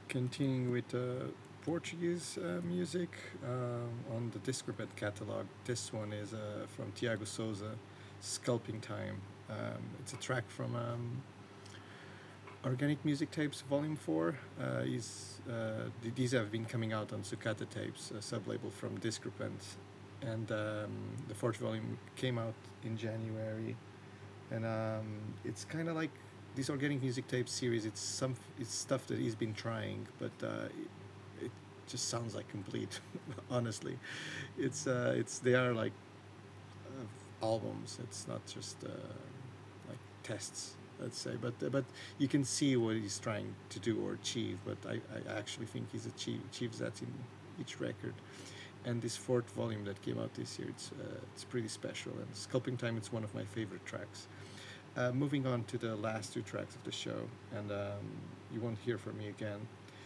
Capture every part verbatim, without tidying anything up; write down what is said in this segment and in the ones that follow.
Continuing with uh, Portuguese uh, music um, on the Discrepant catalog. This one is uh, from Tiago Souza, Sculpting Time. Um, it's a track from um, Organic Music Tapes Volume four. Uh, he's, uh, th- these have been coming out on Sucata Tapes, a sub-label from Discrepant. And um, the fourth volume came out in January. And um, it's kind of like this Organic Music Tape series. It's some it's stuff that he's been trying, but uh, it, it just sounds like complete. Honestly, it's uh, it's they are like uh, albums. It's not just uh, like tests, let's say. But uh, but you can see what he's trying to do or achieve. But I, I actually think he's achieve, achieves that in each record. And this fourth volume that came out this year, it's uh, it's pretty special. And Sculpting Time, it's one of my favorite tracks. Uh, moving on to the last two tracks of the show, and um, you won't hear from me again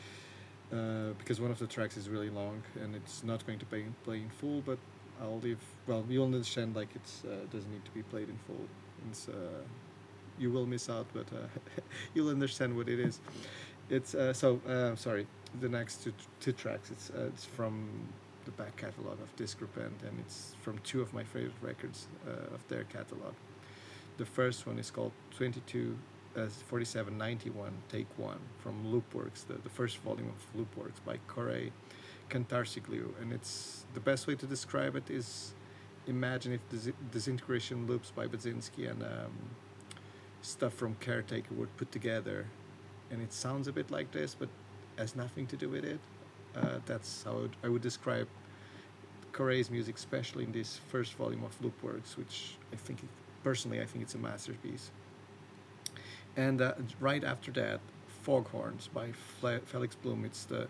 uh, because one of the tracks is really long and it's not going to play, play in full. But I'll leave. Well, you'll understand like it's uh, doesn't need to be played in full. It's uh, you will miss out, but uh, you'll understand what it is. It's uh, so uh, sorry. The next two, two tracks, it's uh, it's from the back catalog of Discrepant, and it's from two of my favorite records uh, of their catalog. The first one is called twenty-two uh, forty-seven ninety-one Take One from Loopworks, the, the first volume of Loopworks by Corey Cantarsigliu. And it's the best way to describe it is imagine if Dis- Disintegration Loops by Baczynski and um, stuff from Caretaker were put together. And it sounds a bit like this, but has nothing to do with it. Uh, that's how I would, I would describe Corey's music, especially in this first volume of Loopworks, which I think, it, personally, I think it's a masterpiece. And uh, right after that, Foghorns by Fle- Felix Bloom. It's the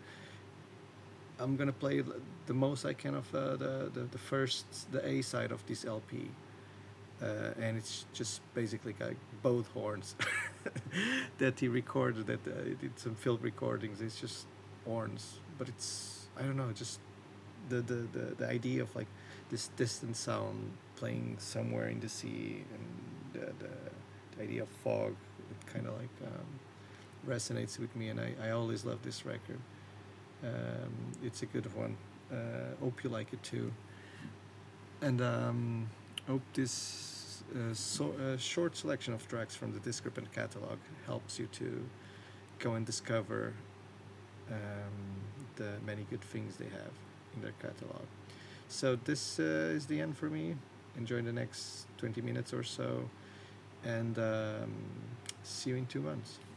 I'm gonna play the most I can of uh, the, the the first the A side of this L P, uh, and it's just basically like both horns that he recorded. That uh, he did some field recordings. It's just horns, but it's I don't know, just the the the, the idea of like this distant sound playing somewhere in the sea, and the the, the idea of fog. It kind of like um, resonates with me, and I, I always love this record. Um, it's a good one. Uh, hope you like it too. And um, hope this uh, so, uh, short selection of tracks from the Discrepant catalog helps you to go and discover um, the many good things they have in their catalog. So this uh, is the end for me. Enjoy the next twenty minutes or so, and um, see you in two months.